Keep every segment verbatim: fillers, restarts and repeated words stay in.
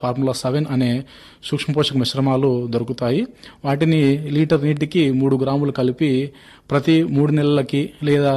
Formula seven అనే సూక్ష్మ పోషక మిశ్రమాలు దొరుకుతాయి. వాటిని లీటర్ నీటికి మూడు గ్రాములు కలిపి ప్రతి మూడు నెలలకి లేదా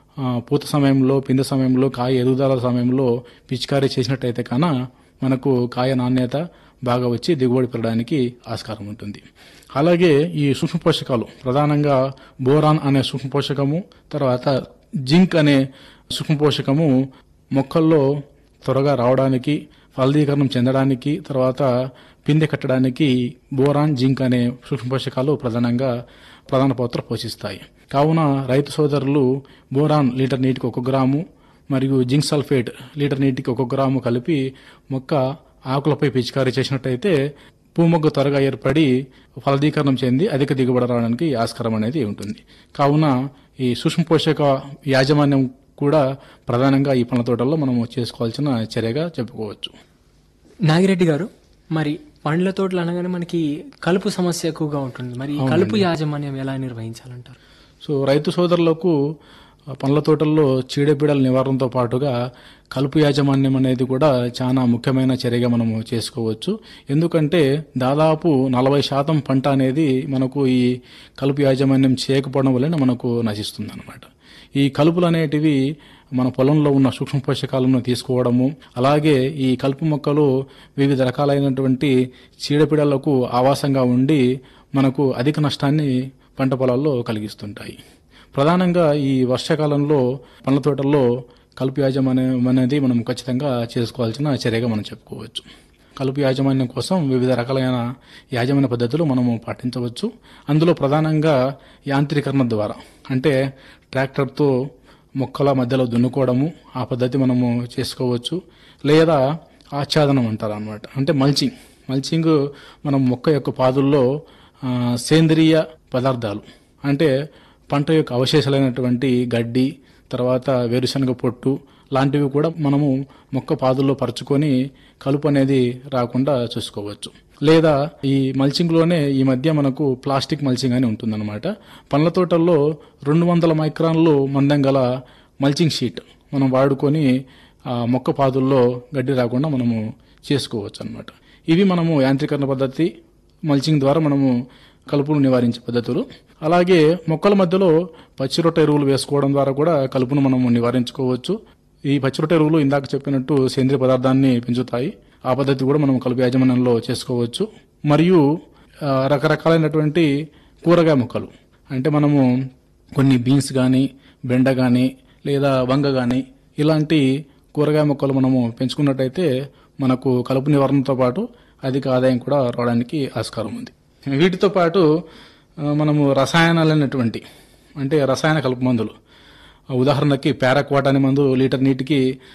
పూత సమయంలో, పిందె సమయంలో, కాయ ఎదుగుదల సమయంలో పిచికారీ చేసినట్టయితే కన మనకు కాయ నాణ్యత బాగా వచ్చి దిగుబడి పెరగడానికి ఆస్కారం ఉంటుంది. అలాగే ఈ సూక్ష్మ పోషకాలు ప్రధానంగా బోరాన్ అనే సూక్ష్మ పోషకము, తర్వాత జింక్ అనే సూక్ష్మ పోషకము మొక్కల్లో త్వరగా రావడానికి, ఫలదీకరణం చెందడానికి, తర్వాత పిందె కట్టడానికి బోరాన్, జింక్ అనే సూక్ష్మ పోషకాలు ప్రధానంగా ప్రధాన పాత్ర పోషిస్తాయి. కావున రైతు సోదరులు బోరాన్ లీటర్ నీటికి ఒక గ్రాము మరియు జింక్ సల్ఫేట్ లీటర్ నీటికి ఒక గ్రాము కలిపి మొక్క ఆకులపై పిచికారీ చేసినట్టయితే పూమొగ్గ త్వరగా ఏర్పడి ఫలదీకరణం చెంది అధిక దిగుబడి రావడానికి ఆస్కారం అనేది ఉంటుంది. కావున ఈ సూక్ష్మ పోషక యాజమాన్యం కూడా ప్రధానంగా ఈ పండ్ల తోటల్లో మనము చేసుకోవాల్సిన చర్యగా చెప్పుకోవచ్చు. నాగిరెడ్డి గారు, మరి పండ్ల తోటలు అనగానే మనకి కలుపు సమస్య ఎక్కువగా ఉంటుంది. మరి ఈ కలుపు యాజమాన్యం ఎలా నిర్వహించాలంటారు? సో రైతు సోదరులకు పండ్ల తోటల్లో చీడపీడల నివారణతో పాటుగా కలుపు యాజమాన్యం అనేది కూడా చాలా ముఖ్యమైన చర్యగా మనము చేసుకోవచ్చు. ఎందుకంటే దాదాపు నలభై శాతం పంట అనేది మనకు ఈ కలుపు యాజమాన్యం చేయకపోవడం వలన మనకు నశిస్తుంది అనమాట. ఈ కలుపులు అనేటివి మన పొలంలో ఉన్న సూక్ష్మ పోషకాలను తీసుకోవడము, అలాగే ఈ కలుపు మొక్కలు వివిధ రకాలైనటువంటి చీడపీడలకు ఆవాసంగా ఉండి మనకు అధిక నష్టాన్ని పంట పొలాల్లో కలిగిస్తుంటాయి. ప్రధానంగా ఈ వర్షాకాలంలో పండ్ల తోటల్లో కలుపు యాజమాన్యం అనేది మనం ఖచ్చితంగా చేసుకోవాల్సిన చర్యగా మనం చెప్పుకోవచ్చు. కలుపు యాజమాన్యం కోసం వివిధ రకాలైన యాజమాన్య పద్ధతులు మనము పాటించవచ్చు. అందులో ప్రధానంగా యాంత్రీకరణ ద్వారా, అంటే ట్రాక్టర్తో మొక్కల మధ్యలో దున్నుకోవడము, ఆ పద్ధతి మనము చేసుకోవచ్చు. లేదా ఆచ్ఛాదనం అంటారు అన్నమాట, అంటే మల్చింగ్. మల్చింగ్ మనం మొక్క యొక్క పాదుల్లో సేంద్రియ పదార్థాలు, అంటే పంట యొక్క అవశేషాలైనటువంటి గడ్డి, తర్వాత వేరుశనగ పొట్టు లాంటివి కూడా మనము మొక్క పాదుల్లో పరుచుకొని కలుపు అనేది రాకుండా చూసుకోవచ్చు. లేదా ఈ మల్చింగ్ లోనే ఈ మధ్య మనకు ప్లాస్టిక్ మల్చింగ్ అని ఉంటుందన్నమాట. పండ్ల తోటల్లో రెండు వందల మైక్రాన్లు మందం గల మల్చింగ్ షీట్ మనం వాడుకొని ఆ మొక్క పాదుల్లో గడ్డి రాకుండా మనము చేసుకోవచ్చు అన్నమాట. ఇవి మనము యాంత్రీకరణ పద్ధతి, మల్చింగ్ ద్వారా మనము కలుపును నివారించే పద్ధతులు. అలాగే మొక్కల మధ్యలో పచ్చిరొట్ట ఎరువులు వేసుకోవడం ద్వారా కూడా కలుపును మనము నివారించుకోవచ్చు. ఈ పచ్చిరొట్ట ఎరువులు ఇందాక చెప్పినట్టు సేంద్రియ పదార్థాన్ని పెంచుతాయి. ఆ పద్ధతి కూడా మనం కలుపు యాజమాన్యంలో చేసుకోవచ్చు. మరియు రకరకాలైనటువంటి కూరగాయ మొక్కలు, అంటే మనము కొన్ని బీన్స్ కానీ, బెండ కానీ, లేదా వంగ కానీ ఇలాంటి కూరగాయ మొక్కలు మనము పెంచుకున్నట్టయితే మనకు కలుపు నివారణతో పాటు అధిక ఆదాయం కూడా రావడానికి ఆస్కారం ఉంది. వీటితో పాటు మనము రసాయనాలైనటువంటి, అంటే రసాయన కలుపు మందులు, ఉదాహరణకి పారాక్వాట్ అనే మందు లీటర్ నీటికి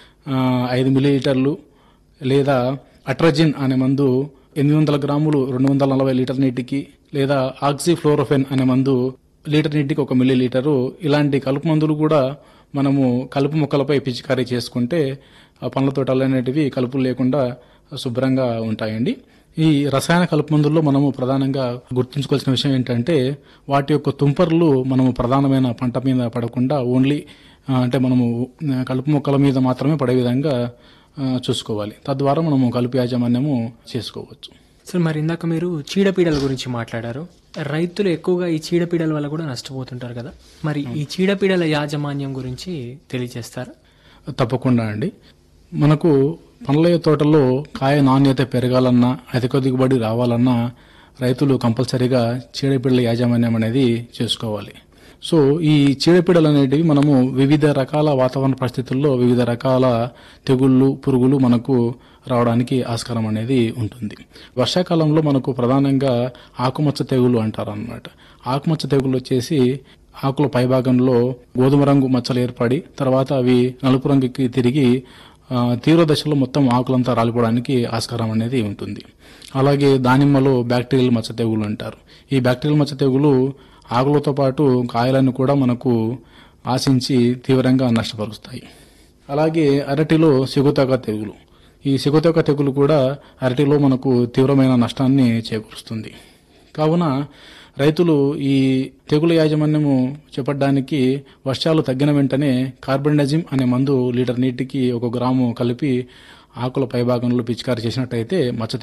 ఐదు మిల్లీలీటర్లు, లేదా అట్రజిన్ అనే మందు ఎనిమిది వందల గ్రాములు రెండు వందల నలభై లీటర్ నీటికి, లేదా ఆక్సిఫ్లోరోఫెన్ అనే మందు లీటర్ నీటికి ఒక మిల్లీ లీటరు, ఇలాంటి కలుపు మందులు కూడా మనము కలుపు మొక్కలపై పిచికారీ చేసుకుంటే ఆ పండ్ల తోటలు అనేటివి కలుపులు లేకుండా శుభ్రంగా ఉంటాయండి. ఈ రసాయన కలుపు మందుల్లో మనము ప్రధానంగా గుర్తుంచుకోవాల్సిన విషయం ఏంటంటే వాటి యొక్క తుంపర్లు మనము ప్రధానమైన పంట మీద పడకుండా ఓన్లీ అంటే మనము కలుపు మొక్కల మీద మాత్రమే పడే విధంగా చూసుకోవాలి. తద్వారా మనము కలుపు యాజమాన్యము చేసుకోవచ్చు. సార్, మరి ఇందాక మీరు చీడపీడల గురించి మాట్లాడారు. రైతులు ఎక్కువగా ఈ చీడపీడల వల్ల కూడా నష్టపోతుంటారు కదా, మరి ఈ చీడపీడల యాజమాన్యం గురించి తెలియజేస్తారా? తప్పకుండా అండి. మనకు పండ్ల తోటల్లో కాయ నాణ్యత పెరగాలన్నా, అధిక దిగుబడి రావాలన్నా రైతులు కంపల్సరీగా చీడపీడల యాజమాన్యం అనేది చేసుకోవాలి. సో ఈ చీడపీడలు అనేటివి మనము వివిధ రకాల వాతావరణ పరిస్థితుల్లో వివిధ రకాల తెగుళ్ళు, పురుగులు మనకు రావడానికి ఆస్కారం అనేది ఉంటుంది. వర్షాకాలంలో మనకు ప్రధానంగా ఆకుమచ్చ తెగులు అంటారు అన్నమాట. ఆకుమచ్చ తెగులు వచ్చేసి ఆకుల పైభాగంలో గోధుమ రంగు మచ్చలు ఏర్పడి తర్వాత అవి నలుపు రంగుకి తిరిగి తీవ్ర దశలో మొత్తం ఆకులంతా రాలిపోవడానికి ఆస్కారం అనేది ఉంటుంది. అలాగే దానిమ్మలో బ్యాక్టీరియల్ మచ్చ తెగులు అంటారు. ఈ బ్యాక్టీరియల్ మచ్చ తెగులు ఆకులతో పాటు కాయలను కూడా మనకు ఆశించి తీవ్రంగా నష్టపరుస్తాయి. అలాగే అరటిలో సిగుతోక తెగులు, ఈ సిగుతోక తెగులు కూడా అరటిలో మనకు తీవ్రమైన నష్టాన్ని చేకూరుస్తుంది. కావున రైతులు ఈ తెగుల యాజమాన్యము చేపట్టడానికి వర్షాలు తగ్గిన వెంటనే కార్బెండజిమ్ అనే మందు లీటర్ నీటికి ఒక గ్రాము కలిపి ఆకుల పైభాగంలో పిచికారి చేసినట్టయితే మచ్చ